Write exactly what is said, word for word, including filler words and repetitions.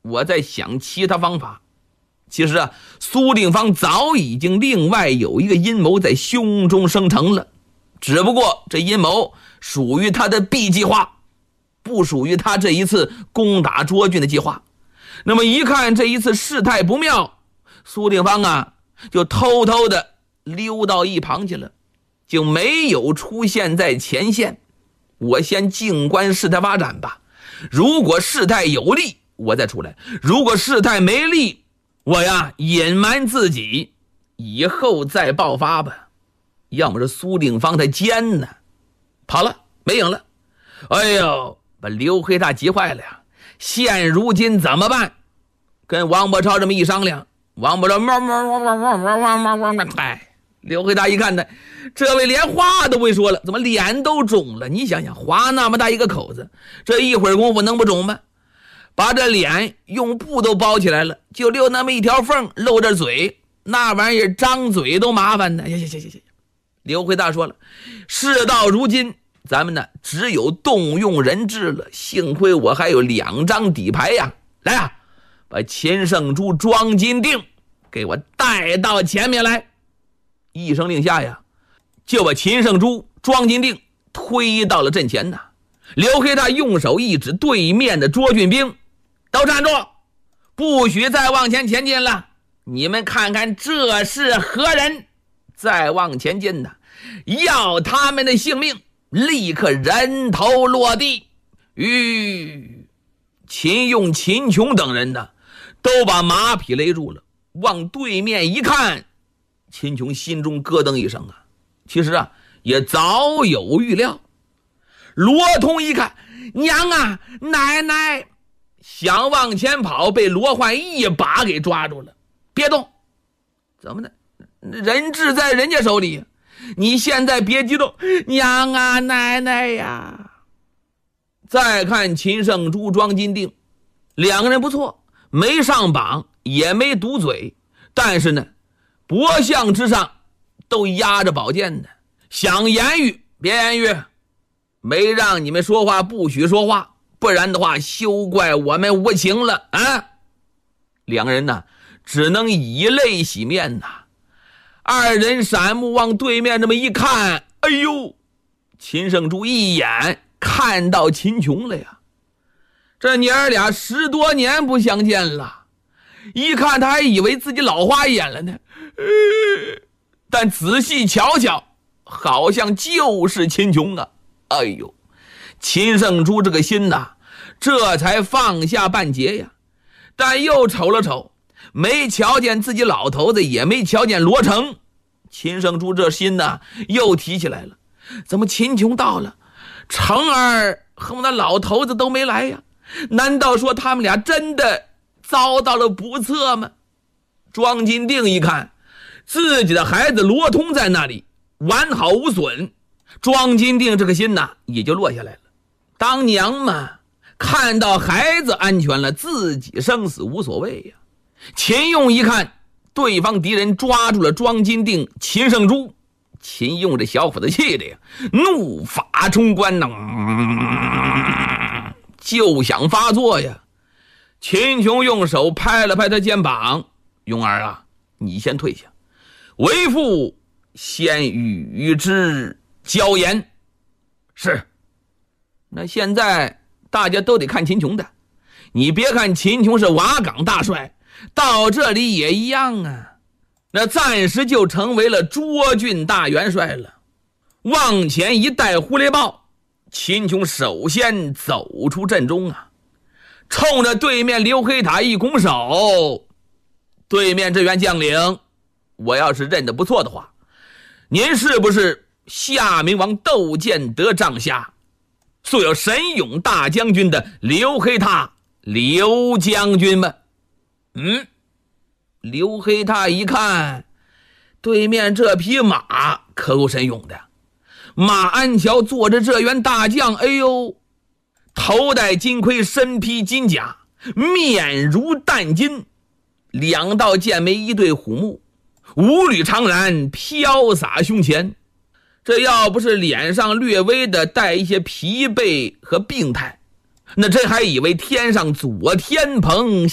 我在想其他方法。其实啊，苏定方早已经另外有一个阴谋在胸中生成了，只不过这阴谋属于他的 B 计划，不属于他这一次攻打涿郡的计划。那么一看这一次事态不妙，苏定方啊就偷偷的溜到一旁去了，就没有出现在前线。我先静观事态发展吧，如果事态有利我再出来，如果事态没利，我呀隐瞒自己，以后再爆发吧。要么是苏定方他奸呢，跑了没影了。哎呦，把刘黑大急坏了呀，现如今怎么办？跟王伯超这么一商量，王伯超喵喵喵喵喵喵喵喵喵，哎，刘黑大一看呢，这位连话都不会说了，怎么脸都肿了？你想想，划那么大一个口子，这一会儿功夫能不肿吗？把这脸用布都包起来了，就留那么一条缝露着嘴，那玩意儿张嘴都麻烦呢。行行行行行，刘黑大说了，事到如今咱们呢只有动用人质了，幸亏我还有两张底牌呀！来啊，把秦圣珠、庄金锭给我带到前面来。一声令下呀，就把秦圣珠、庄金锭推到了阵前呐。刘黑大用手一指对面的涿郡兵，都站住，不许再往前前进了，你们看看这是何人？再往前进的，要他们的性命，立刻人头落地。吁，秦用、秦琼等人呢都把马匹勒住了，往对面一看，秦琼心中咯噔一声啊，其实啊也早有预料。罗通一看，娘啊，奶奶，想往前跑，被罗焕一把给抓住了。别动，怎么的？人质在人家手里，你现在别激动，娘啊，奶奶呀。再看秦圣珠、庄金锭，两个人不错，没上榜，也没堵嘴，但是呢，脖项之上都压着宝剑的，想言语别言语，没让你们说话不许说话，不然的话休怪我们无情了啊！两个人呢只能以泪洗面呐。二人闪目往对面这么一看，哎呦，秦圣珠一眼看到秦琼了呀。这娘儿俩十多年不相见了，一看他还以为自己老花眼了呢，但仔细瞧瞧，好像就是秦琼啊。哎呦，秦圣珠这个心呐，这才放下半截呀。但又瞅了瞅，没瞧见自己老头子，也没瞧见罗成，秦圣珠这心呐又提起来了。怎么秦琼到了，成儿和我那老头子都没来呀？难道说他们俩真的遭到了不测吗？庄金锭一看自己的孩子罗通在那里完好无损，庄金锭这个心呐也就落下来了。当娘嘛，看到孩子安全了，自己生死无所谓呀。秦用一看对方敌人抓住了庄金锭、秦圣珠，秦用这小伙子气的呀，怒发冲冠呐，就想发作呀。秦琼用手拍了拍他肩膀，勇儿啊，你先退下，为父先与之交言。是。那现在大家都得看秦琼的，你别看秦琼是瓦岗大帅，到这里也一样啊，那暂时就成为了涿郡大元帅了。往前一带呼雷豹，秦琼首先走出阵中啊，冲着对面刘黑塔一拱手，对面这员将领，我要是认得不错的话，您是不是夏明王窦建德帐下素有神勇大将军的刘黑塔刘将军吗？嗯，刘黑塔一看对面这匹马可够神勇的，马鞍桥坐着这员大将，哎呦，头戴金盔，身披金甲，面如淡金，两道剑眉，一对虎目，五缕长髯飘洒胸前。这要不是脸上略微的带一些疲惫和病态，那真还以为天上左天蓬